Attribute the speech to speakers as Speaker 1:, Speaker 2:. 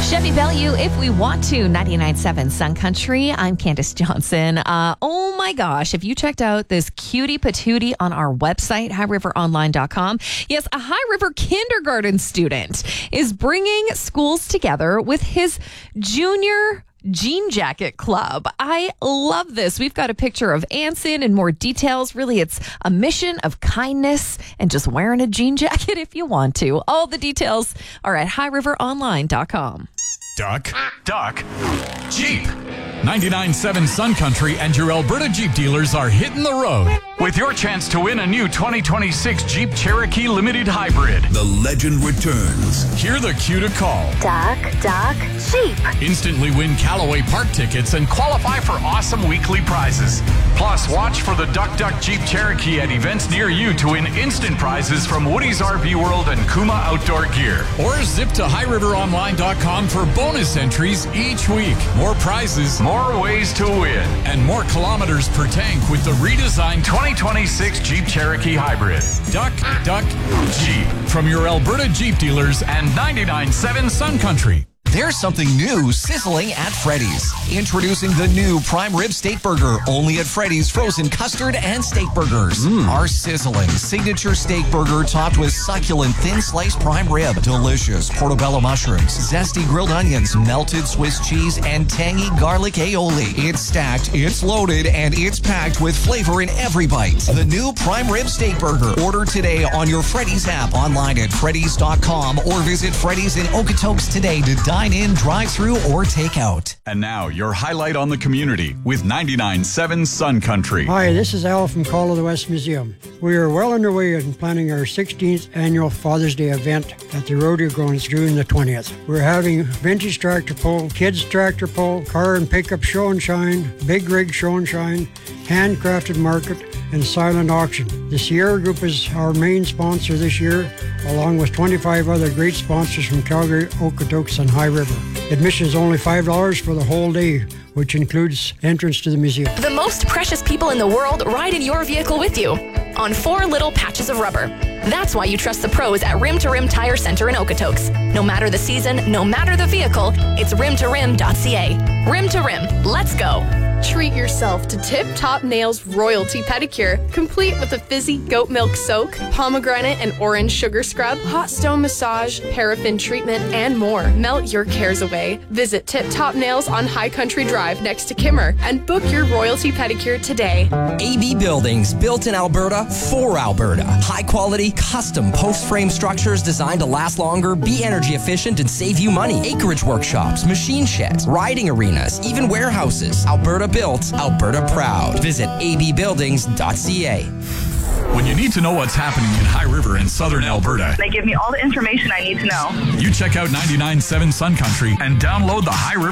Speaker 1: Chevy Bellevue, If We Want To, 99.7 Sun Country. I'm Candace Johnson. Oh my gosh, have you checked out this cutie patootie on our website, highriveronline.com? Yes, a High River kindergarten student is bringing schools together with his junior jean jacket club. I love this. We've got a picture of Anson and more details. Really, it's a mission of kindness and just wearing a jean jacket if you want to. All the details are at highriveronline.com.
Speaker 2: Duck, Jeep. 99.7 Sun Country and your Alberta Jeep dealers are hitting the road with your chance to win a new 2026 Jeep Cherokee Limited Hybrid.
Speaker 3: The legend returns.
Speaker 2: Hear the cue to call.
Speaker 4: Duck, Jeep.
Speaker 2: Instantly win Callaway Park tickets and qualify for awesome weekly prizes. Plus, watch for the Duck Jeep Cherokee at events near you to win instant prizes from Woody's RV World and Kuma Outdoor Gear. Or zip to highriveronline.com for bonus entries each week. More prizes, more ways to win, and more kilometers per tank with the redesigned 2026 Jeep Cherokee Hybrid. Duck, Jeep. From your Alberta Jeep dealers and 99.7 Sun Country.
Speaker 5: There's something new sizzling at Freddy's. Introducing the new Prime Rib Steak Burger, only at Freddy's Frozen Custard and Steak Burgers. Our sizzling signature steak burger topped with succulent thin sliced prime rib, delicious portobello mushrooms, zesty grilled onions, melted Swiss cheese, and tangy garlic aioli. It's stacked, it's loaded, and it's packed with flavor in every bite. The new Prime Rib Steak Burger. Order today on your Freddy's app, online at freddys.com, or visit Freddy's in Okotoks today to dine in, drive-through, or take out.
Speaker 2: And now, your highlight on the community with 99.7 Sun Country.
Speaker 6: Hi, this is Al from Call of the West Museum. We are well underway in planning our 16th annual Father's Day event at the Rodeo Grounds June the 20th. We're having vintage tractor pull, kids tractor pull, car and pickup show and shine, big rig show and shine, handcrafted market, and silent auction. The Sierra Group is our main sponsor this year, along with 25 other great sponsors from Calgary, Okotoks, and High River. Admission is only $5 for the whole day, which includes entrance to the museum.
Speaker 4: The most precious people in the world ride in your vehicle with you on 4 little patches of rubber. That's why you trust the pros at Rim to Rim Tire Center in Okotoks. No matter the season, no matter the vehicle, it's rimtorim.ca. Rim to Rim, let's go.
Speaker 7: Treat yourself to Tip Top Nails Royalty Pedicure, complete with a fizzy goat milk soak, pomegranate and orange sugar scrub, hot stone massage, paraffin treatment, and more. Melt your cares away. Visit Tip Top Nails on High Country Drive next to Kimmer and book your royalty pedicure today.
Speaker 5: AB Buildings, built in Alberta for Alberta. High quality, custom post frame structures designed to last longer, be energy efficient, and save you money. Acreage workshops, machine sheds, riding arenas, even warehouses. Alberta built, Alberta proud. Visit abbuildings.ca.
Speaker 2: When you need to know what's happening in High River and southern Alberta,
Speaker 8: They give me all the information I need to know.
Speaker 2: you check out 99.7 Sun Country and download the High River